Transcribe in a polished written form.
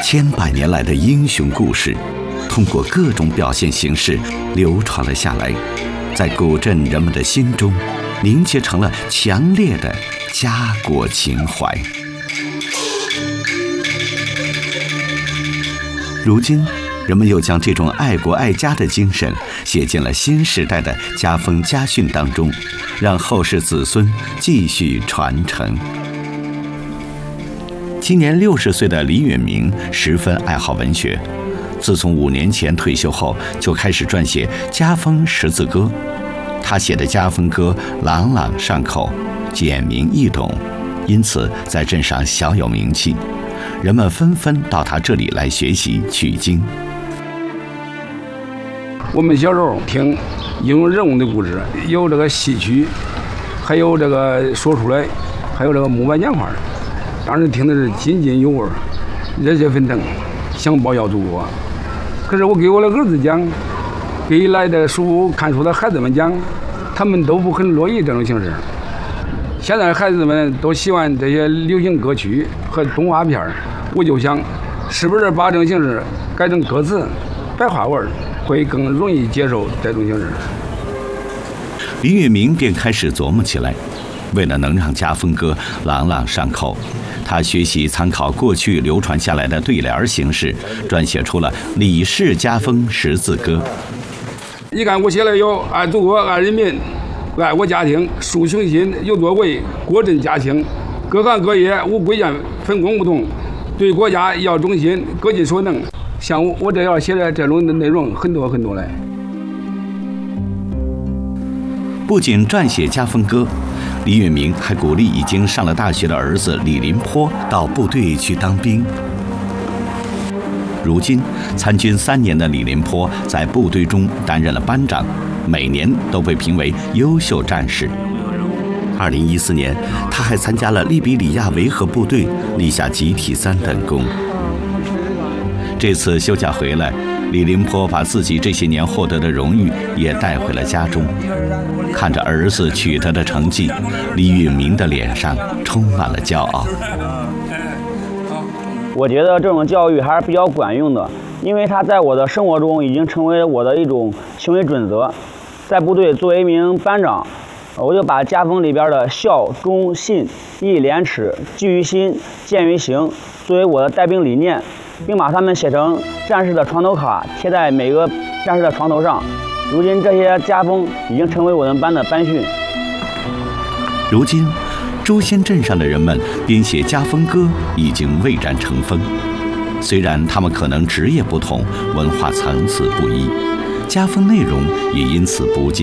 千百年来的英雄故事，通过各种表现形式流传了下来，在古镇人们的心中凝结成了强烈的家国情怀。如今，人们又将这种爱国爱家的精神写进了新时代的家风家训当中，让后世子孙继续传承。今年60岁的李允明十分爱好文学，自从5年前退休后，就开始撰写家风识字歌。他写的家风歌朗朗上口，简明易懂，因此在镇上小有名气。人们纷纷到他这里来学习取经。 我们小时候听英雄人物的故事，有这个戏曲，还有这个说出来，还有这个木板讲话，当时听的是津津有味，热血沸腾，想报效祖国。可是我给我的儿子讲，给来的看书的孩子们讲，他们都不很乐意这种形式。现在孩子们都喜欢这些流行歌曲和动画片，我就想，是不是把这种形式改成歌词、白话文，会更容易接受这种形式？ 李允明便开始琢磨起来，为了能让家风歌朗朗上口，他学习参考过去流传下来的对联形式，撰写出了《李氏家风识字歌》。 你看，我写了有爱祖国、爱人民、爱我家庭，树雄心有多贵，国镇家兴，各行各业无贵贱，分工不同，对国家要忠心，各尽所能。像我这样写的这种的内容很多很多嘞。 不仅撰写家风歌，李允明还鼓励已经上了大学的儿子李林坡到部队去当兵。如今参军3年的李林坡在部队中担任了班长，每年都被评为优秀战士。2014年，他还参加了利比里亚维和部队，立下集体3等功。这次休假回来，李林坡把自己这些年获得的荣誉也带回了家中。看着儿子取得的成绩，李允明的脸上充满了骄傲。 我觉得这种教育还是比较管用的，因为它在我的生活中已经成为我的一种行为准则。在部队作为一名班长，我就把家风里边的孝、忠、信、义、廉、耻、基于心、见于行作为我的带兵理念，并把它们写成战士的床头卡，贴在每个战士的床头上。如今这些家风已经成为我们班的班训。 如今朱仙镇上的人们编写家风歌已经蔚然成风，虽然他们可能职业不同，文化层次不一，家风内容也因此不尽